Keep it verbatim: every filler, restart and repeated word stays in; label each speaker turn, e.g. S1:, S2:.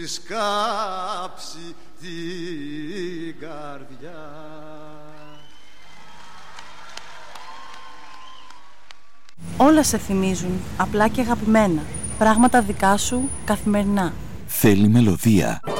S1: σκάψει την καρδιά.
S2: Όλα σε θυμίζουν, απλά και αγαπημένα. Πράγματα δικά σου καθημερινά.
S3: Θέλει μελωδία.